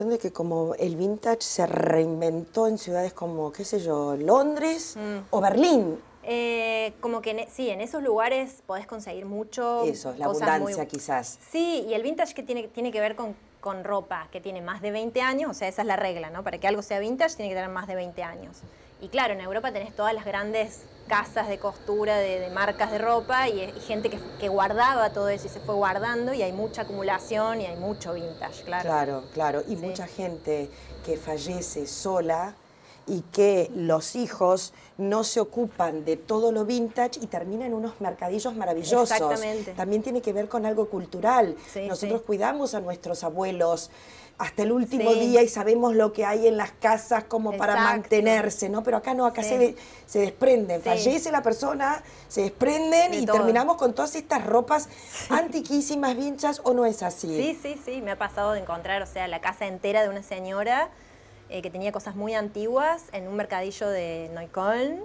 De que como el vintage se reinventó en ciudades como, qué sé yo, Londres o Berlín. Como que sí, en esos lugares podés conseguir mucho. Eso, la cosas abundancia quizás. Sí, y el vintage que tiene que ver con ropa que tiene más de 20 años, o sea, esa es la regla, ¿no? Para que algo sea vintage tiene que tener más de 20 años. Y claro, en Europa tenés todas las grandes casas de costura de marcas de ropa y gente que guardaba todo eso y se fue guardando y hay mucha acumulación y hay mucho vintage, claro. Claro, claro. Y sí. Mucha gente que fallece sola y que los hijos no se ocupan de todo lo vintage y terminan en unos mercadillos maravillosos. Exactamente. También tiene que ver con algo cultural. Sí, Nosotros sí. cuidamos a nuestros abuelos hasta el último Sí. día y sabemos lo que hay en las casas como para Exacto. mantenerse, ¿no? Pero acá no, acá Sí. se desprenden. Sí. Fallece la persona, se desprenden De y todo. terminamos con todas estas ropas antiquísimas, vinchas, ¿o no es así? Sí, sí, sí, me ha pasado de encontrar, o sea, la casa entera de una señora que tenía cosas muy antiguas en un mercadillo de Neukölln,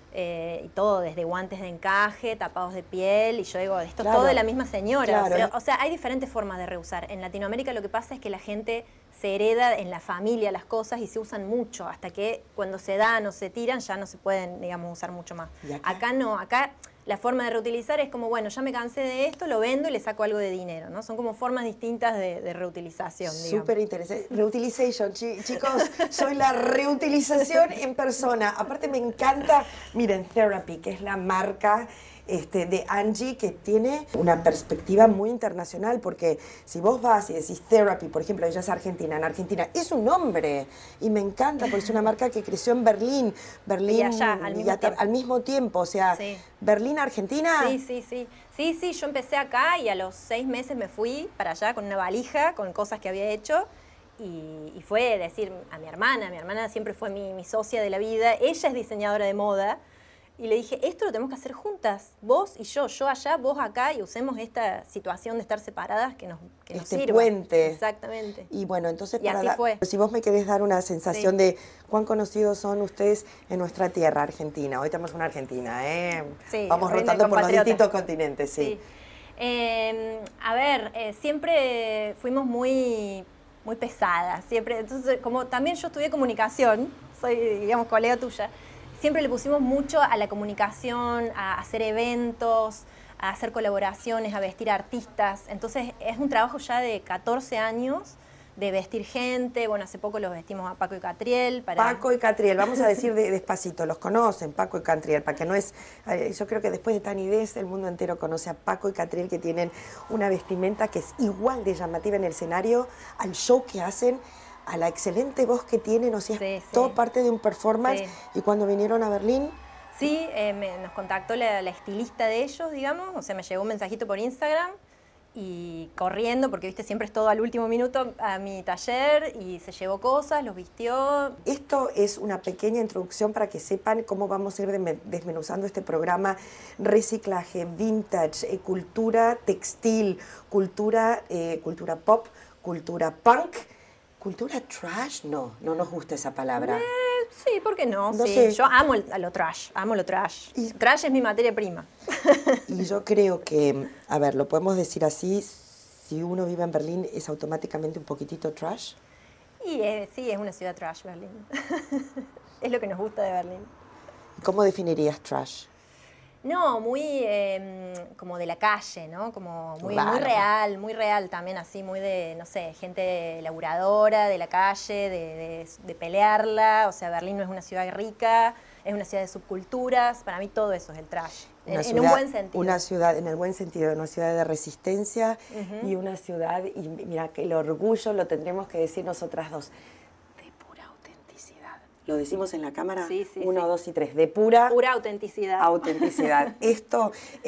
y todo, desde guantes de encaje, tapados de piel, y yo digo, esto es todo de la misma señora. Claro. O sea, hay diferentes formas de reusar. En Latinoamérica lo que pasa es que la gente se hereda en la familia las cosas y se usan mucho, hasta que cuando se dan o se tiran ya no se pueden, digamos, usar mucho más. Acá no, acá la forma de reutilizar es como, bueno, ya me cansé de esto, lo vendo y le saco algo de dinero, ¿no? Son como formas distintas de reutilización, digamos. Súper interesante. Reutilization, chicos, soy la reutilización en persona. Aparte me encanta, miren, Therapy, que es la marca de Angie, que tiene una perspectiva muy internacional, porque si vos vas y decís Therapy, por ejemplo, ella es argentina, en Argentina es un nombre, y me encanta, porque es una marca que creció en Berlín, y allá, al mismo tiempo, o sea, sí. Berlín, Argentina. Sí, yo empecé acá y a los 6 meses me fui para allá con una valija, con cosas que había hecho, y fue decir a mi hermana siempre fue mi socia de la vida, ella es diseñadora de moda, y le dije, esto lo tenemos que hacer juntas, vos y yo allá, vos acá, y usemos esta situación de estar separadas que nos sirva. Puente. Exactamente. Y bueno, entonces, y así fue. Si vos me querés dar una sensación de cuán conocidos son ustedes en nuestra tierra, Argentina. Hoy estamos en una Argentina, ¿eh? Sí, vamos rotando por los distintos continentes, sí. A ver, siempre fuimos muy pesadas, siempre. Entonces, como también yo estudié comunicación, soy, digamos, colega tuya, siempre le pusimos mucho a la comunicación, a hacer eventos, a hacer colaboraciones, a vestir artistas. Entonces es un trabajo ya de 14 años de vestir gente. Bueno, hace poco los vestimos a Paco y Catriel. Paco y Catriel, vamos a decir despacito, los conocen, Paco y Catriel, para que no es... yo creo que después de Tani Des, el mundo entero conoce a Paco y Catriel, que tienen una vestimenta que es igual de llamativa en el escenario, al show que hacen, a la excelente voz que tienen, o sea, es todo parte de un performance. Y cuando vinieron a Berlín... Sí, nos contactó la estilista de ellos, digamos, o sea, me llegó un mensajito por Instagram y corriendo, porque viste, siempre es todo al último minuto, a mi taller, y se llevó cosas, los vistió. Esto es una pequeña introducción para que sepan cómo vamos a ir desmenuzando este programa: reciclaje, vintage, cultura textil, cultura pop, cultura punk. ¿Cultura trash? No nos gusta esa palabra. Sí, ¿por qué no? No sí. sé. Yo amo lo trash, amo lo trash. Trash es mi materia prima. Y yo creo que, a ver, lo podemos decir así, si uno vive en Berlín, ¿es automáticamente un poquitito trash? Y sí, es una ciudad trash, Berlín. Es lo que nos gusta de Berlín. ¿Cómo definirías trash? No, muy como de la calle, ¿no? Como muy muy real también, así, muy de, no sé, gente laburadora, de la calle, de pelearla. O sea, Berlín no es una ciudad rica, es una ciudad de subculturas. Para mí todo eso es el trash, en un buen sentido. Una ciudad, en el buen sentido, una ciudad de resistencia y una ciudad, y mira, que el orgullo lo tendremos que decir nosotras dos, ¿lo decimos en la cámara? Sí, sí. 1, 2 y 3. De pura autenticidad. Autenticidad. Esto